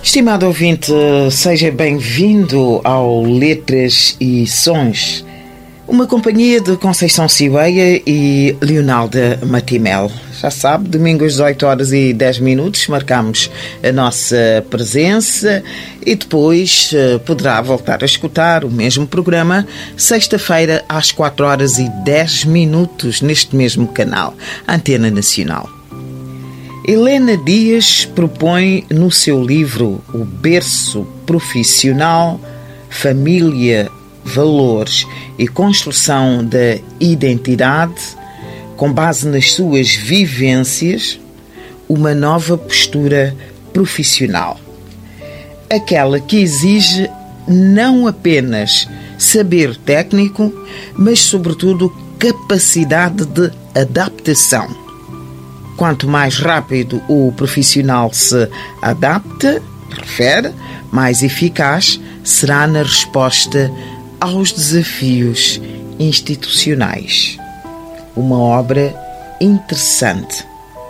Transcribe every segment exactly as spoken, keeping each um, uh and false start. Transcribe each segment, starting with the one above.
Estimado ouvinte, seja bem-vindo ao Letras e Sons, uma companhia de Conceição Cibeia e Leonalda Matimel. Já sabe, domingo às dezoito horas e dez minutos marcamos a nossa presença e depois uh, poderá voltar a escutar o mesmo programa sexta-feira às quatro horas e dez minutos neste mesmo canal, Antena Nacional. Helena Dias propõe no seu livro O Berço Profissional, Família, Valores e Construção da Identidade, com base nas suas vivências, uma nova postura profissional. Aquela que exige não apenas saber técnico, mas sobretudo capacidade de adaptação. Quanto mais rápido o profissional se adapta, refere, mais eficaz será na resposta aos desafios institucionais. Uma obra interessante.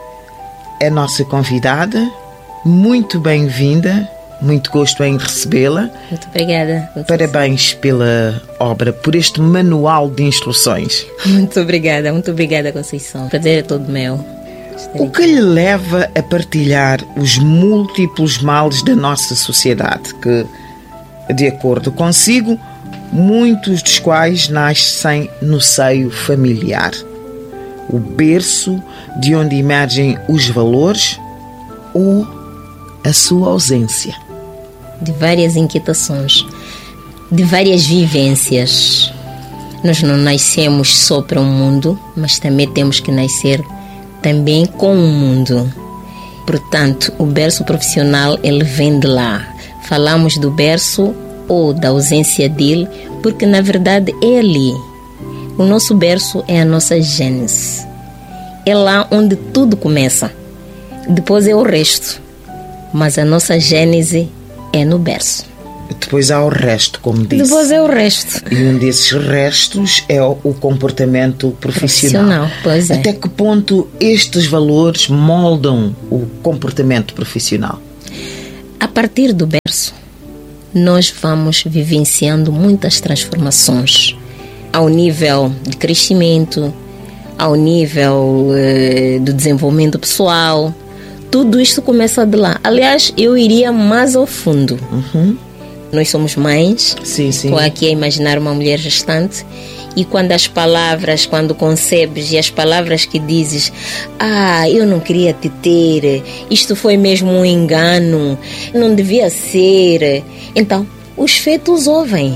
É nossa convidada, muito bem-vinda, muito gosto em recebê-la. Muito obrigada. Parabéns pela obra, por este manual de instruções. Muito obrigada, muito obrigada, Conceição. O prazer é todo meu. O que lhe leva a partilhar os múltiplos males da nossa sociedade, que, de acordo consigo, muitos dos quais nascem no seio familiar? O berço de onde emergem os valores ou a sua ausência? De várias inquietações, de várias vivências. Nós não nascemos só para o mundo, mas também temos que nascer também com o mundo. Portanto, o berço profissional, ele vem de lá. Falamos do berço ou da ausência dele, porque na verdade é ali. O nosso berço é a nossa gênese. É lá onde tudo começa. Depois é o resto. Mas a nossa gênese é no berço. Depois há o resto, como disse. Depois é o resto. E um desses restos é o comportamento profissional. Profissional, pois é. Até que ponto estes valores moldam o comportamento profissional? A partir do berço, nós vamos vivenciando muitas transformações. Ao nível de crescimento, ao nível eh, do desenvolvimento pessoal. Tudo isto começa de lá. Aliás, eu iria mais ao fundo. Uhum. Nós somos mães. Sim, sim. Estou aqui a imaginar uma mulher gestante. E quando as palavras, quando concebes, e as palavras que dizes, ah, eu não queria te ter, isto foi mesmo um engano, não devia ser. Então, os fetos ouvem.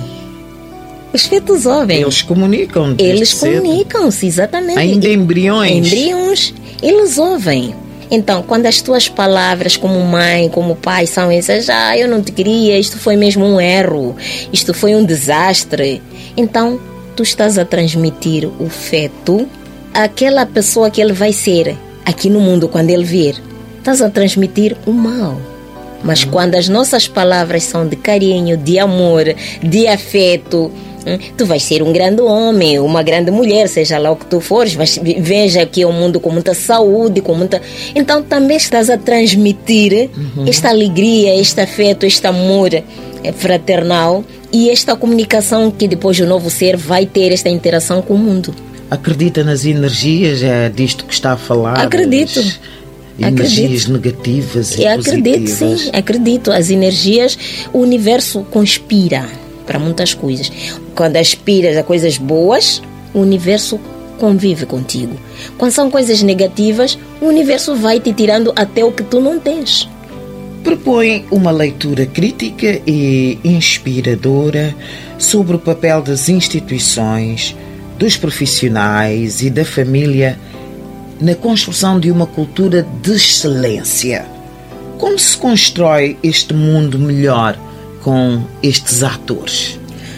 Os fetos ouvem. Eles comunicam. Eles comunicam-se, exatamente. Ainda embriões. Embriões, eles ouvem. Então, quando as tuas palavras como mãe, como pai são essas, ah, eu não te queria, isto foi mesmo um erro, isto foi um desastre. Então, tu estás a transmitir o feto àquela pessoa que ele vai ser aqui no mundo quando ele vir. Estás a transmitir o mal. Mas hum. quando as nossas palavras são de carinho, de amor, de afeto, tu vais ser um grande homem, uma grande mulher, seja lá o que tu fores, vais, veja aqui o mundo com muita saúde, com muita... Então também estás a transmitir uhum. esta alegria, este afeto, este amor fraternal e esta comunicação que depois o novo ser vai ter esta interação com o mundo. Acredita nas energias, é disto que está a falar? Acredito. Energias acredito. negativas e Eu acredito, positivas. Sim, acredito. As energias, o universo conspira para muitas coisas. Quando aspiras a coisas boas, o universo convive contigo. Quando são coisas negativas, o universo vai te tirando até o que tu não tens. Propõe uma leitura crítica e inspiradora sobre o papel das instituições, dos profissionais e da família na construção de uma cultura de excelência. Como se constrói este mundo melhor com estes atores?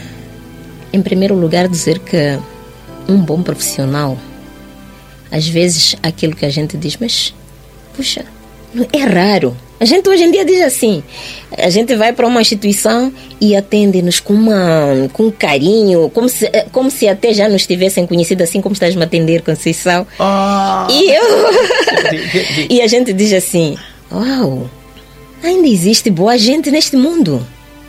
Em primeiro lugar, dizer que um bom profissional, às vezes aquilo que a gente diz, mas, puxa, é raro. A gente hoje em dia diz assim, a gente vai para uma instituição e atende-nos com, uma, com carinho, como se, como se até já nos tivessem conhecido, assim como estás-me a atender, Conceição. Oh. E, eu, e a gente diz assim, uau, Ainda existe boa gente neste mundo.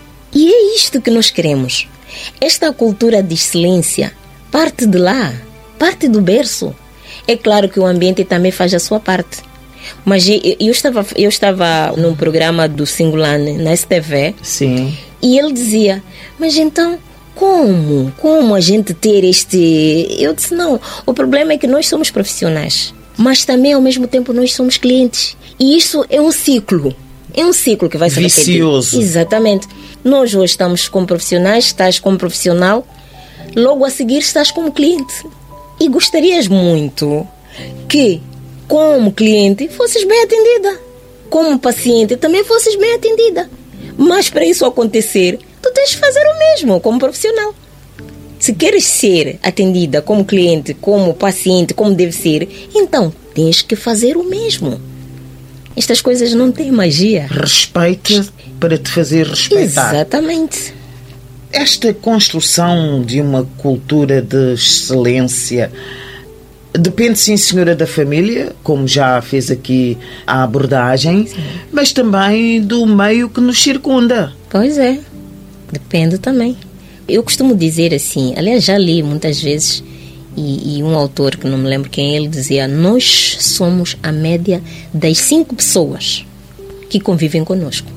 E é isto que nós queremos. Esta cultura de excelência parte de lá, parte do berço. É claro que o ambiente também faz a sua parte. Mas eu, eu, estava, eu estava num programa do Singulane, na S T V. Sim. E ele dizia, mas então, como? Como a gente ter este... Eu disse, não, o problema é que nós somos profissionais. Mas também, ao mesmo tempo, nós somos clientes. E isso é um ciclo. É um ciclo que vai se repetir. Vicioso. Exatamente. Nós hoje estamos como profissionais, estás como profissional, logo a seguir estás como cliente. E gostarias muito que, como cliente, fosses bem atendida. Como paciente, também fosses bem atendida. Mas para isso acontecer, tu tens de fazer o mesmo como profissional. Se queres ser atendida como cliente, como paciente, como deve ser, então tens que fazer o mesmo. Estas coisas não têm magia. Respeita para te fazer respeitar. Exatamente. Esta construção de uma cultura de excelência depende, sim, senhora, da família, como já fez aqui a abordagem, sim, mas também do meio que nos circunda. Pois é, depende também. Eu costumo dizer assim, aliás, já li muitas vezes, e, e um autor, que não me lembro quem, ele dizia, nós somos a média das cinco pessoas que convivem conosco.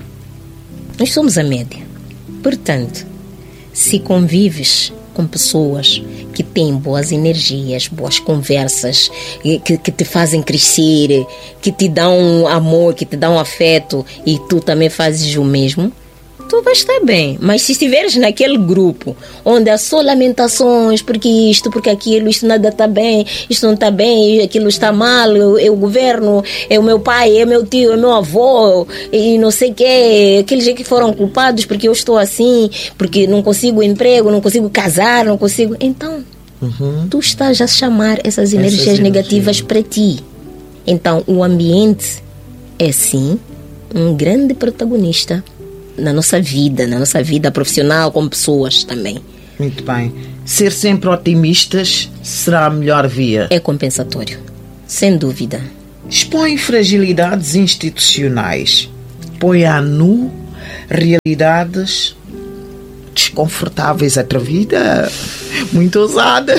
Nós somos a média. Portanto, se convives com pessoas que têm boas energias, boas conversas, que, que te fazem crescer, que te dão amor, que te dão afeto, e tu também fazes o mesmo, tu vais estar bem. Mas se estiveres naquele grupo onde há só lamentações, porque isto, porque aquilo, isto nada está bem, isto não está bem, aquilo está mal, é o governo, é o meu pai, é o meu tio, é o meu avô, e não sei o quê, aqueles que foram culpados porque eu estou assim, porque não consigo emprego, não consigo casar, não consigo... Então, uhum, tu estás a chamar essas energias essas negativas para ti. Então, o ambiente é, sim, um grande protagonista na nossa vida, na nossa vida profissional, como pessoas também. Muito bem. Ser sempre otimistas será a melhor via. É compensatório, sem dúvida. Expõe fragilidades institucionais. Põe à nu realidades desconfortáveis, atrevida, muito ousada.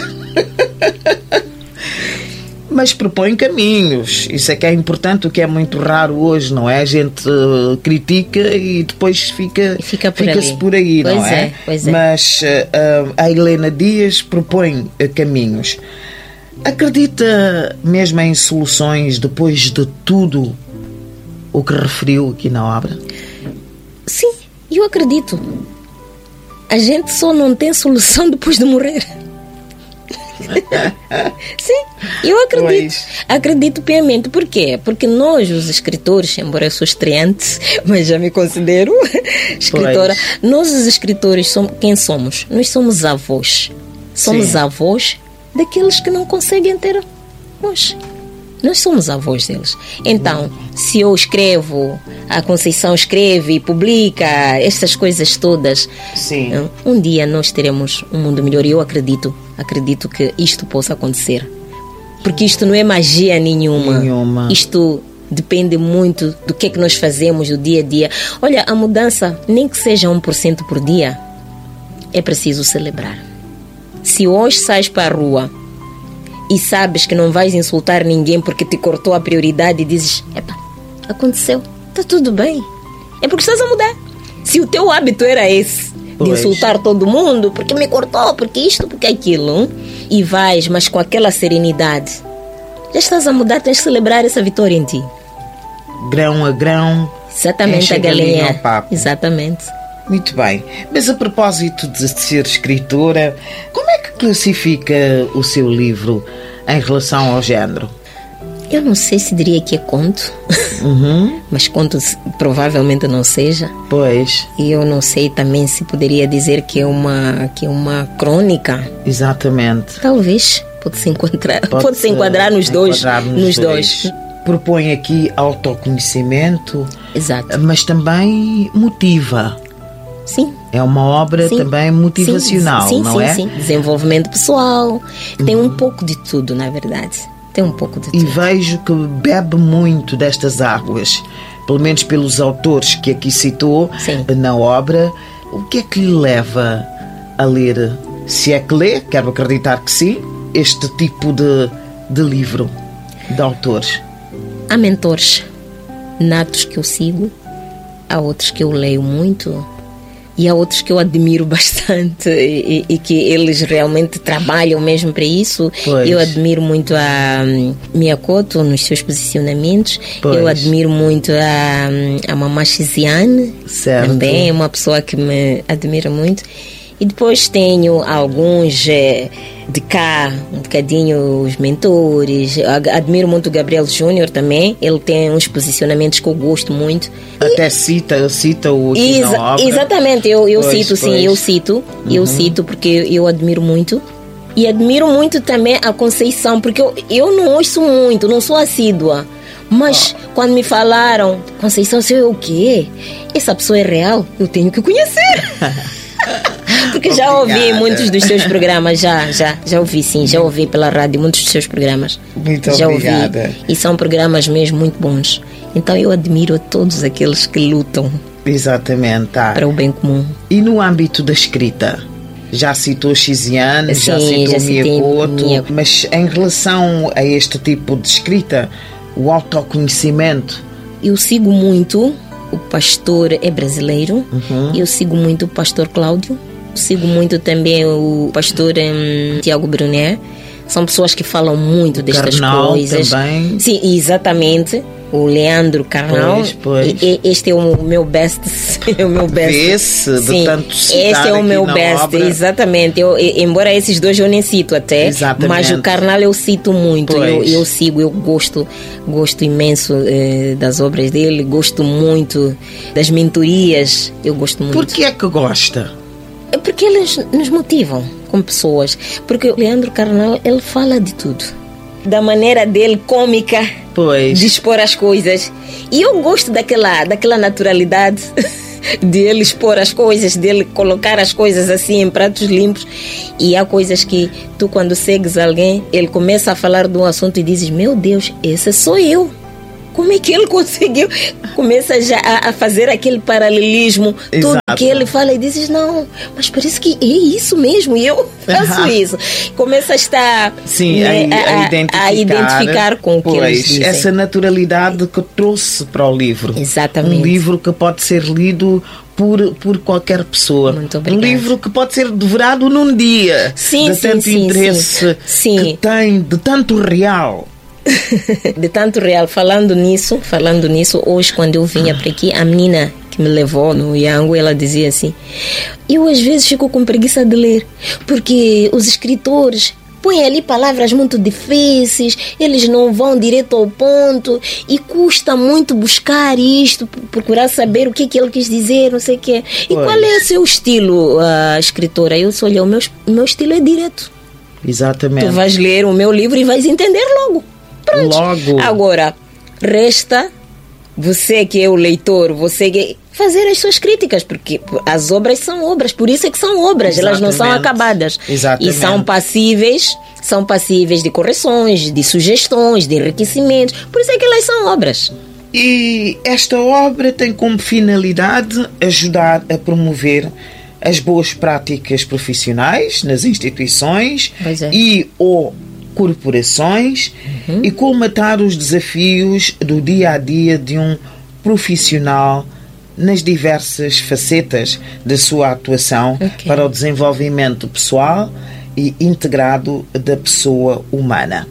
Mas propõe caminhos. Isso é que é importante, o que é muito raro hoje, não é? A gente uh, critica e depois fica, e fica por fica-se por aí, pois não é? é? Pois é. Mas uh, a Helena Dias propõe uh, caminhos. Acredita mesmo em soluções depois de tudo o que referiu aqui na obra? Sim, eu acredito. A gente só não tem solução depois de morrer. Sim, eu acredito. Pois. Acredito piamente. Por quê? Porque nós, os escritores, embora eu sou estreante, mas já me considero escritora, pois, nós, os escritores, somos, quem somos? Nós somos avós. Somos Sim. avós daqueles que não conseguem ter voz. Nós somos avós deles. Então, se eu escrevo, a Conceição escreve e publica estas coisas todas, Sim. um dia nós teremos um mundo melhor. E eu acredito, acredito que isto possa acontecer. Porque isto não é magia nenhuma. nenhuma. Isto depende muito do que é que nós fazemos do dia a dia. Olha, a mudança, nem que seja um por cento por dia, é preciso celebrar. Se hoje sais para a rua e sabes que não vais insultar ninguém porque te cortou a prioridade e dizes, epa, aconteceu, está tudo bem. É porque estás a mudar. Se o teu hábito era esse, de pois. insultar todo mundo, porque me cortou, porque isto, porque aquilo, e vais, mas com aquela serenidade, já estás a mudar, tens de celebrar essa vitória em ti. Grão a grão. Exatamente, a galinha. Ao papo. Exatamente. Muito bem. Mas a propósito de ser escritora, como é que classifica o seu livro em relação ao género? Eu não sei se diria que é conto, uhum. mas conto provavelmente não seja. Pois. E eu não sei também se poderia dizer que é uma, que é uma crônica. Exatamente. Talvez. Pode-se encontrar, pode pode-se enquadrar nos dois. Nos, nos dois. dois. Propõe aqui autoconhecimento. Exato. Mas também motiva. Sim. É uma obra sim. também motivacional, sim, sim, não sim, é? Sim, desenvolvimento pessoal. Tem um pouco de tudo, na verdade. Tem um pouco de tudo. E vejo que bebe muito destas águas, pelo menos pelos autores que aqui citou. Sim. Na obra. O que é que lhe leva a ler, se é que lê, quero acreditar que sim, este tipo de, de livro, de autores? Há mentores natos que eu sigo, há outros que eu leio muito e há outros que eu admiro bastante e, e que eles realmente trabalham mesmo para isso. Pois. Eu admiro muito a um, Miyakoto nos seus posicionamentos. Pois. Eu admiro muito a, a Mamá Shiziane, também é uma pessoa que me admira muito. E depois tenho alguns eh, de cá, um bocadinho os mentores. Admiro muito o Gabriel Júnior também. Ele tem uns posicionamentos que eu gosto muito. Até cita, cita o Exa- na obra. Exatamente, eu, eu Pois, cito, pois. sim, eu cito. Uhum. Eu cito porque eu admiro muito. E admiro muito também a Conceição, porque eu, eu não ouço muito, não sou assídua. Mas Oh. quando me falaram, Conceição, sei o quê? Essa pessoa é real, eu tenho que conhecer. Porque já ouvi Obrigada. muitos dos seus programas, já, já, já ouvi sim, já ouvi pela rádio muitos dos seus programas. Muito já obrigada. ouvi. E são programas mesmo muito bons. Então eu admiro a todos aqueles que lutam Exatamente, tá. para o bem comum. E no âmbito da escrita? Já citou Shiziane, já Sim, citou já citei Miyakoto, Miyakoto. mas em relação a este tipo de escrita, o autoconhecimento, Eu sigo muito, o pastor é brasileiro, Uhum. eu sigo muito o pastor Cláudio, sigo muito também o pastor hum, Tiago Brunet. São pessoas que falam muito destas Karnal coisas. também. Sim, exatamente. O Leandro Carnal. Pois, pois. E- e- Este é o meu best. É o meu best. Vê-se de Sim, tanto citar este é o aqui meu na best, obra. exatamente. Eu, e- embora esses dois eu nem cito até, Exatamente. mas o Carnal eu cito muito. Eu, Pois. eu sigo, eu gosto, gosto imenso eh, das obras dele, gosto muito das mentorias, eu gosto muito. por que é que gosta? É porque eles nos motivam como pessoas. Porque o Leandro Carnal, ele fala de tudo. Da maneira dele, cômica, Pois. de expor as coisas. E eu gosto daquela, daquela naturalidade de ele expor as coisas, dele colocar as coisas assim em pratos limpos. E há coisas que tu, quando segues alguém, ele começa a falar de um assunto e dizes: meu Deus, esse sou eu. Como é que ele conseguiu? Começa já a, a fazer aquele paralelismo. Tudo Exato. que ele fala e dizes: não, mas parece que é isso mesmo. E eu faço isso. Começa a estar Sim, né, a, a identificar, a identificar com o que pois, eles dizem. essa naturalidade que trouxe para o livro. Exatamente. Um livro que pode ser lido por, por qualquer pessoa. Muito Um obrigada. livro que pode ser devorado num dia. Sim, de sim, tanto sim, interesse sim. que Sim. tem, de tanto real. De tanto real, falando nisso, falando nisso, hoje quando eu vinha para aqui, a menina que me levou no Yango, ela dizia assim: eu às vezes fico com preguiça de ler, porque os escritores põem ali palavras muito difíceis, eles não vão direto ao ponto e custa muito buscar isto, procurar saber o que, que ele quis dizer, não sei o quê. E Pois. qual é o seu estilo, uh, escritora? Eu sou, olha, o meu, o meu estilo é direto. Exatamente. Tu vais ler o meu livro e vais entender logo. Pronto. Logo. Agora, resta você que é o leitor, você que fazer as suas críticas, porque as obras são obras, por isso é que são obras, elas não são Exatamente. acabadas. Exatamente. E são passíveis, são passíveis de correções, de sugestões, de enriquecimentos, por isso é que elas são obras. E esta obra tem como finalidade ajudar a promover as boas práticas profissionais nas instituições Pois é. e ou corporações Uhum. e colmatar os desafios do dia a dia de um profissional nas diversas facetas da sua atuação Ok. para o desenvolvimento pessoal e integrado da pessoa humana.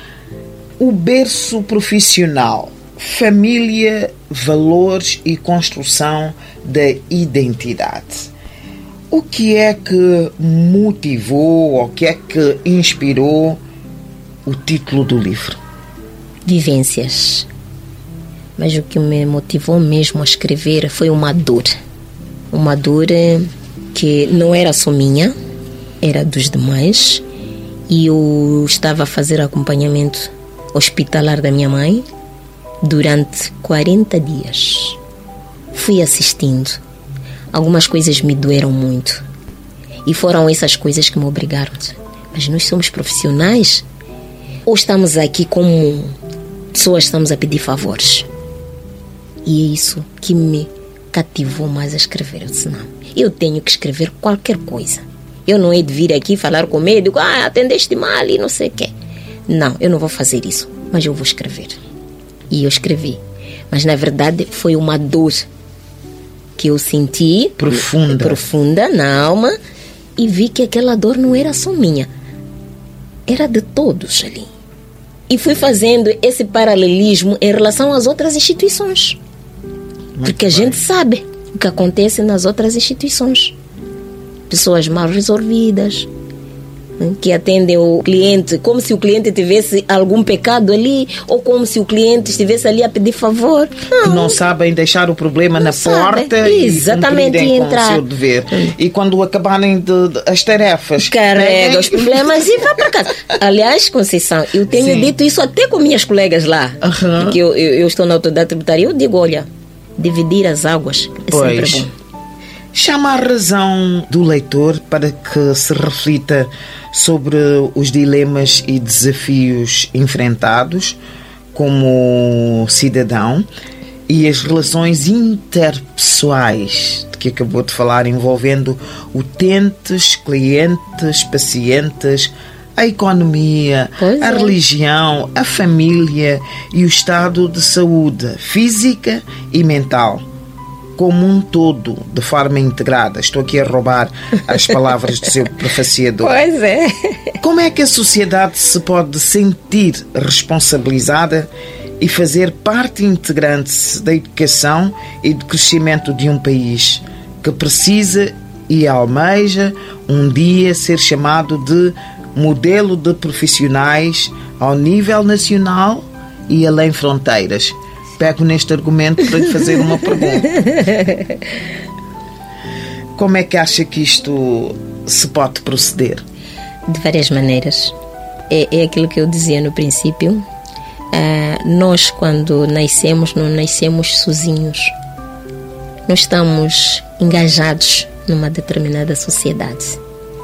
O berço profissional, família, valores e construção da identidade. O que é que motivou ou o que é que inspirou o título do livro? Vivências. Mas o que me motivou mesmo a escrever foi uma dor. Uma dor eh, que não era só minha, era dos demais. E eu estava a fazer acompanhamento hospitalar da minha mãe durante quarenta dias. Fui assistindo. Algumas coisas me doeram muito. E foram essas coisas que me obrigaram. Mas nós somos profissionais? Ou estamos aqui como pessoas, estamos a pedir favores? E é isso que me cativou mais a escrever. Eu disse, não, eu tenho que escrever qualquer coisa. Eu não hei de vir aqui falar com o médico, ah, atendeste mal e não sei o quê. Não, eu não vou fazer isso, mas eu vou escrever. E eu escrevi. Mas na verdade foi uma dor que eu senti profunda, profunda na alma, e vi que aquela dor não era só minha, era de todos ali. E fui fazendo esse paralelismo em relação às outras instituições. Muito porque bem. A gente sabe o que acontece nas outras instituições. Pessoas mal resolvidas, que atendem o cliente como se o cliente tivesse algum pecado ali, ou como se o cliente estivesse ali a pedir favor. Não, que não sabem deixar o problema não na sabe. Porta Exatamente, e cumprirem entrar. com o seu dever. Hum. E quando acabarem de, de, as tarefas, carrega os problemas e vai para casa. Aliás, Conceição, eu tenho Sim. dito isso até com minhas colegas lá, uhum. porque eu, eu, eu estou na autoridade tributária. Eu digo, olha, dividir as águas é pois. sempre bom. Chama a razão do leitor para que se reflita sobre os dilemas e desafios enfrentados como cidadão e as relações interpessoais de que acabou de falar, envolvendo utentes, clientes, pacientes, a economia, pois a é. religião, a família e o estado de saúde física e mental, como um todo, de forma integrada. Estou aqui a roubar as palavras do seu prefaciador. Pois é. Como é que a sociedade se pode sentir responsabilizada e fazer parte integrante da educação e do crescimento de um país que precisa e almeja um dia ser chamado de modelo de profissionais ao nível nacional e além fronteiras? Pego neste argumento para lhe fazer uma pergunta. Como é que acha que isto se pode proceder? De várias maneiras. É, é aquilo que eu dizia no princípio. Uh, nós, quando nascemos, não nascemos sozinhos. Nós estamos engajados numa determinada sociedade.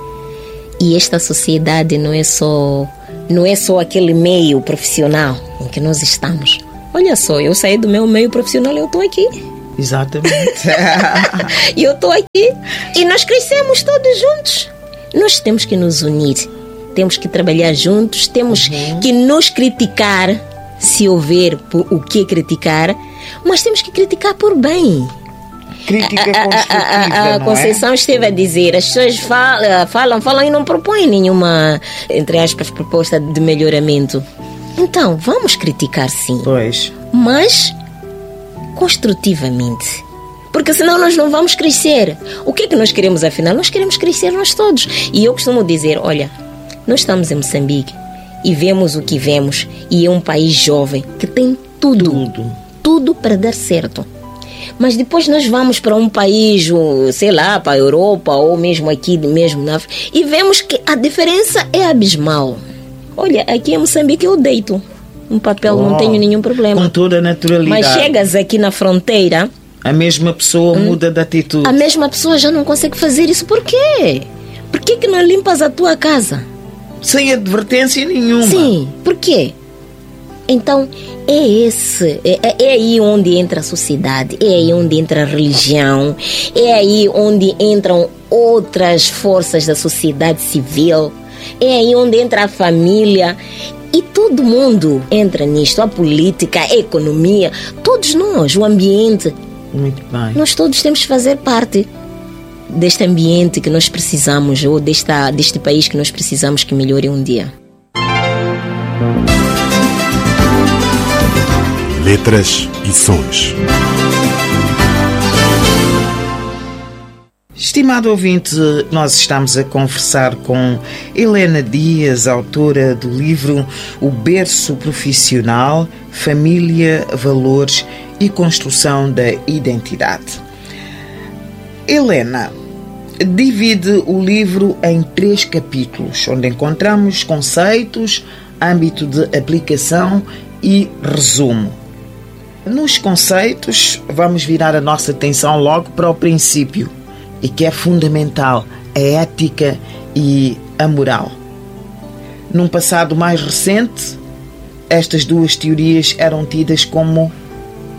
E esta sociedade não é só, não é só aquele meio profissional em que nós estamos. Olha só, eu saí do meu meio profissional e eu estou aqui. Exatamente. E eu estou aqui. E nós crescemos todos juntos. Nós temos que nos unir. Temos que trabalhar juntos. Temos uhum. que nos criticar, se houver o que criticar. Mas temos que criticar por bem. Crítica construtiva, a, a, a, a Conceição não é? esteve a dizer, as pessoas falam, falam, falam e não propõem nenhuma, entre aspas, proposta de melhoramento. Então, vamos criticar sim. Pois. Mas construtivamente. Porque senão nós não vamos crescer. O que é que nós queremos afinal? Nós queremos crescer nós todos. E eu costumo dizer, olha, nós estamos em Moçambique e vemos o que vemos. E é um país jovem que tem tudo. Tudo. Tudo para dar certo. Mas depois nós vamos para um país, sei lá, para a Europa ou mesmo aqui, mesmo na África, e vemos que a diferença é abismal. Olha, aqui em Moçambique eu deito um papel, oh, não tenho nenhum problema. Com toda a naturalidade. Mas chegas aqui na fronteira... A mesma pessoa hum, muda de atitude. A mesma pessoa já não consegue fazer isso. Por quê? Por que que não limpas a tua casa? Sem advertência nenhuma. Sim, por quê? Então, é esse, é, é aí onde entra a sociedade, é aí onde entra a religião, é aí onde entram outras forças da sociedade civil, é aí onde entra a família, e todo mundo entra nisto, a política, a economia, todos nós, o ambiente. Muito bem. Nós todos temos que fazer parte deste ambiente que nós precisamos, ou desta, deste país que nós precisamos que melhore um dia. Letras e sons. Estimado ouvinte, nós estamos a conversar com Helena Dias, autora do livro O Berço Profissional, Família, Valores e Construção da Identidade. Helena divide o livro em três capítulos, onde encontramos conceitos, âmbito de aplicação e resumo. Nos conceitos, vamos virar a nossa atenção logo para o princípio, e que é fundamental, a ética e a moral. Num passado mais recente, estas duas teorias eram tidas como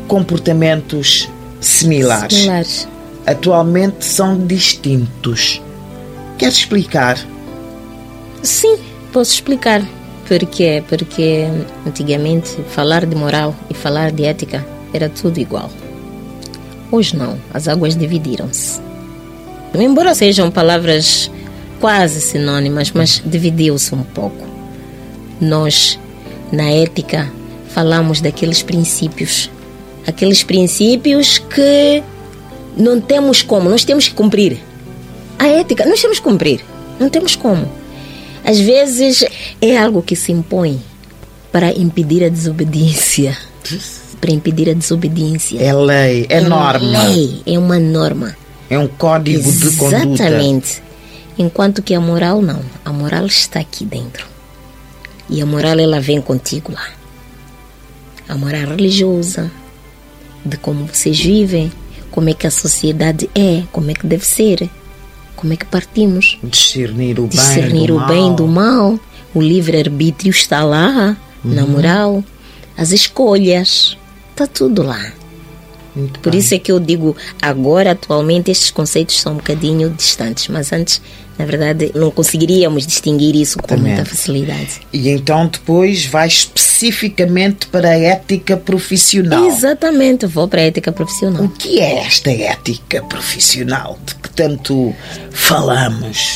comportamentos similares. Similares. Atualmente são distintos. Queres explicar? Sim, posso explicar. Por quê? Porque antigamente falar de moral e falar de ética era tudo igual. Hoje não, as águas dividiram-se. Embora sejam palavras quase sinônimas, mas dividiu-se um pouco. Nós, na ética, falamos daqueles princípios. Aqueles princípios que não temos como, nós temos que cumprir. A ética, nós temos que cumprir, não temos como. Às vezes é algo que se impõe para impedir a desobediência. Para impedir a desobediência. É lei, é, é norma. Lei, é uma norma. É um código de conduta. Exatamente. Enquanto que a moral não. A moral está aqui dentro. E a moral, ela vem contigo lá. A moral religiosa, de como vocês vivem, como é que a sociedade é, como é que deve ser, como é que partimos. Discernir o bem, Discernir do, o mal. bem do mal. O livre-arbítrio está lá, uhum. na moral. As escolhas, está tudo lá. Muito Por bem. isso é que eu digo, agora, atualmente, estes conceitos são um bocadinho distantes, mas antes, na verdade, não conseguiríamos distinguir isso com Também. muita facilidade. E então depois vai especificamente para a ética profissional. Exatamente, vou para a ética profissional. O que é esta ética profissional de que tanto falamos?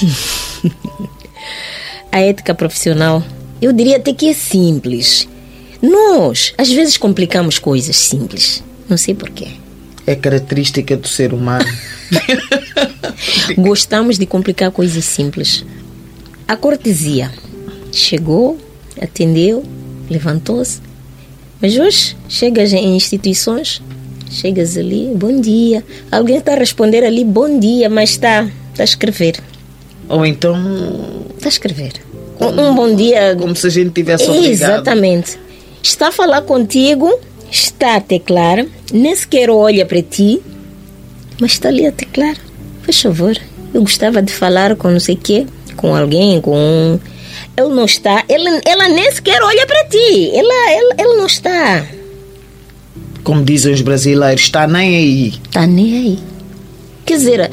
A ética profissional, eu diria até que é simples. Nós, às vezes, complicamos coisas simples. Não sei porquê. É característica do ser humano. Gostamos de complicar coisas simples. A cortesia. Chegou, atendeu, levantou-se. Mas hoje, chegas em instituições, chegas ali, bom dia. Alguém está a responder ali, bom dia, mas está, está a escrever. Ou então... Está a escrever. Um, um bom dia... Como se a gente tivesse obrigado. Exatamente. Está a falar contigo, está a teclar, nem sequer olha para ti, mas está ali a teclar. Faz favor, eu gostava de falar com não sei o quê, com alguém, com um... Ele não está, ela, ela nem sequer olha para ti, ela, ela, ela não está. Como dizem os brasileiros, está nem aí. Está nem aí. Quer dizer,